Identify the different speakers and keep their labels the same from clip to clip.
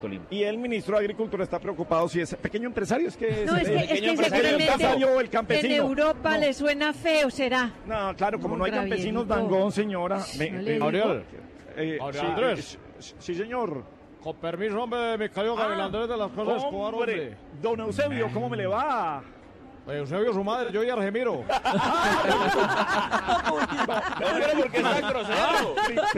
Speaker 1: Tolima.
Speaker 2: Y el ministro de Agricultura está preocupado si es pequeño empresario, es que
Speaker 3: No, es que seguramente
Speaker 2: el campesino.
Speaker 3: en Europa le suena feo, ¿será?
Speaker 2: No, claro, como no hay
Speaker 3: Gabrielito.
Speaker 2: campesinos Dangond, señora.
Speaker 4: Gabriel.
Speaker 2: Sí,
Speaker 4: Andrés.
Speaker 2: sí, señor.
Speaker 4: Con permiso, hombre, mi querido Gabriel Andrés de las Cosas Escobar, hombre.
Speaker 2: Don Eusebio, ¿cómo me le va?
Speaker 4: Eusebio, su madre, yo y Argemiro.
Speaker 1: Pero porque está grosero.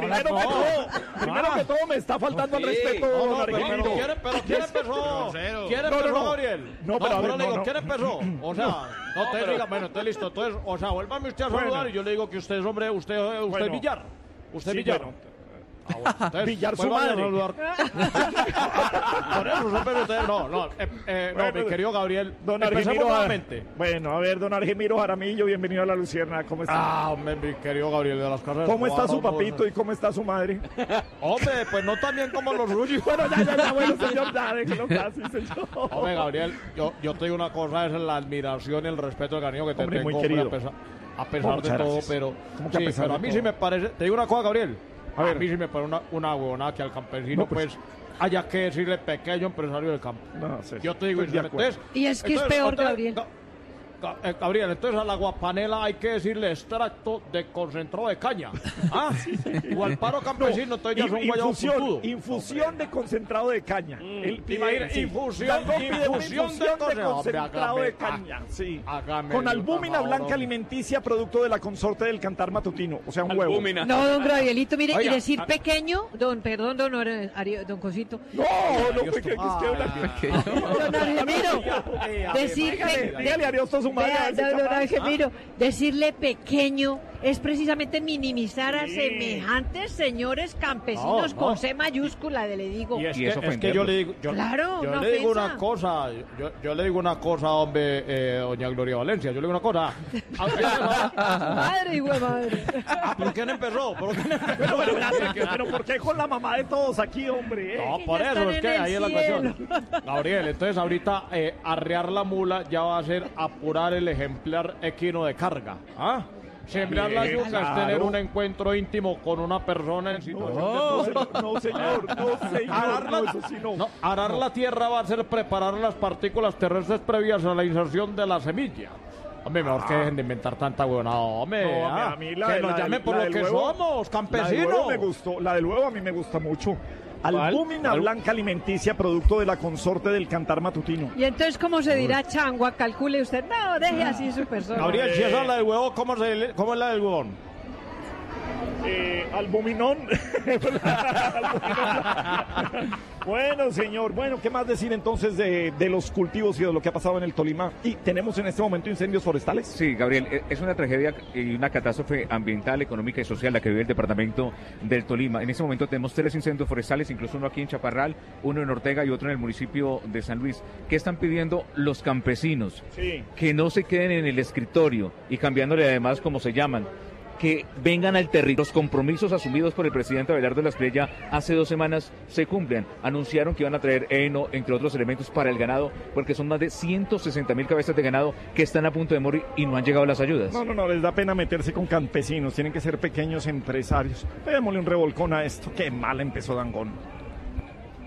Speaker 2: Primero que todo me está faltando al respeto, don Argemiro.
Speaker 4: ¿Quién empezó? ¿Quién empezó, Gabriel?
Speaker 2: No, pero a ver,
Speaker 4: le digo,
Speaker 2: no.
Speaker 4: ¿quién empezó? O sea, no te diga, bueno, entonces listo. Entonces, o sea, vuélvame usted a saludar y yo le digo que usted es hombre, usted
Speaker 2: Bueno.
Speaker 4: Villar. Usted
Speaker 2: Sí,
Speaker 4: Villar.
Speaker 2: bueno.
Speaker 4: Entonces,
Speaker 2: Villar su
Speaker 4: vuélvame a
Speaker 2: madre.
Speaker 4: saludar. Por eso, pero usted, no, mi querido Gabriel,
Speaker 2: Don
Speaker 4: empecemos
Speaker 2: Argemiro.
Speaker 4: nuevamente.
Speaker 2: Bueno, a ver, don Argemiro Jaramillo, bienvenido a La Lucierna. ¿Cómo está?
Speaker 4: Hombre, mi querido Gabriel de las Casas.
Speaker 2: ¿Cómo está su
Speaker 4: Escobar,
Speaker 2: papito y cómo está su madre?
Speaker 4: Hombre, pues no tan bien como los suyos.
Speaker 2: Bueno, ya, bueno, señor, ya, déjelo casi, señor.
Speaker 4: Hombre, Gabriel, yo te digo una cosa, es la admiración y el respeto, el cariño que te
Speaker 2: Hombre,
Speaker 4: tengo,
Speaker 2: muy querido.
Speaker 4: a pesar de
Speaker 2: Muchas
Speaker 4: todo,
Speaker 2: gracias.
Speaker 4: pero,
Speaker 2: ¿Cómo que a
Speaker 4: sí,
Speaker 2: pesar
Speaker 4: pero
Speaker 2: de
Speaker 4: a mí
Speaker 2: todo?
Speaker 4: sí me parece, te digo una cosa, Gabriel,
Speaker 2: A
Speaker 4: a
Speaker 2: ver.
Speaker 4: mí sí me parece una huevonada que al campesino,
Speaker 2: No, pues.
Speaker 4: pues, haya que decirle pequeño empresario del campo.
Speaker 2: No, sí,
Speaker 4: Yo te digo,
Speaker 2: estoy de acuerdo.
Speaker 4: entonces,
Speaker 3: Y es que es peor, Gabriel.
Speaker 4: Gabriel, entonces a la guapanela hay que decirle extracto de concentrado de caña. O al paro campesino, entonces ya son guayabos puntudos.
Speaker 2: Infusión de concentrado de caña.
Speaker 4: Imagina, infusión de
Speaker 2: concentrado de caña. Sí. Con albúmina blanca alimenticia, producto de la consorte del cantar matutino. O sea, un huevo.
Speaker 1: Albúmina.
Speaker 3: No, don Gabrielito, mire,
Speaker 4: Oiga,
Speaker 3: y decir pequeño, don Cosito.
Speaker 2: No, es que
Speaker 3: Don Argemiro, decir
Speaker 2: dígale adiós a su madre. a ver si
Speaker 3: don
Speaker 2: capaz.
Speaker 3: Argemiro, decirle pequeño es precisamente minimizar a semejantes señores campesinos
Speaker 4: No.
Speaker 3: con C mayúscula, le digo.
Speaker 4: Y es
Speaker 1: Y eso
Speaker 4: que yo le digo,
Speaker 3: Claro,
Speaker 4: yo
Speaker 3: una
Speaker 4: le digo
Speaker 3: ofensa.
Speaker 4: una cosa, yo le digo una cosa, hombre, doña Gloria Valencia, yo le digo una cosa.
Speaker 3: Madre, hijo de madre.
Speaker 4: ¿Por qué no empezó?
Speaker 2: Pero ¿por qué con la mamá de todos aquí, hombre?
Speaker 4: No,
Speaker 3: que
Speaker 4: por
Speaker 3: ya
Speaker 4: eso,
Speaker 3: están
Speaker 4: es que
Speaker 3: en el
Speaker 4: ahí es la
Speaker 3: cielo.
Speaker 4: cuestión. Gabriel, entonces ahorita arrear la mula ya va a ser apurar el ejemplar equino de carga. ¿Ah? Sembrar la yuca es
Speaker 2: claro.
Speaker 4: tener un encuentro íntimo con una persona en situación de
Speaker 2: No, señor, no, eso sí no.
Speaker 4: No, arar la tierra va a ser preparar las partículas terrestres previas a la inserción de la semilla. Hombre, mejor que dejen de inventar tanta huevonada, hombre.
Speaker 2: No,
Speaker 4: ah,
Speaker 2: a mí
Speaker 4: que nos llamen por lo que somos, campesinos.
Speaker 2: La del huevo a mí me gusta mucho. Albúmina blanca alimenticia, producto de la consorte del cantar matutino.
Speaker 3: Y entonces, ¿cómo se dirá changua? Calcule usted. No, deje así su persona.
Speaker 4: Gabriel, si esa es la del huevo, ¿cómo es la del huevón?
Speaker 2: Albuminón. Bueno, señor. Bueno, ¿qué más decir entonces de los cultivos y de lo que ha pasado en el Tolima? Y tenemos en este momento incendios forestales.
Speaker 1: Sí, Gabriel, es una tragedia y una catástrofe ambiental, económica y social la que vive el departamento del Tolima. En este momento tenemos 3 incendios forestales, incluso uno aquí en Chaparral, uno en Ortega y otro en el municipio de San Luis. ¿Qué están pidiendo los campesinos?
Speaker 2: Sí.
Speaker 1: Que no se queden en el escritorio y cambiándole además como se llaman, que vengan al territorio. Los compromisos asumidos por el presidente Abelardo Lasprilla hace 2 semanas se cumplen. Anunciaron que iban a traer heno, entre otros elementos, para el ganado, porque son más de 160.000 cabezas de ganado que están a punto de morir y no han llegado las ayudas.
Speaker 2: No, les da pena meterse con campesinos, tienen que ser pequeños empresarios. Démosle un revolcón a esto. Qué mal empezó Dangond.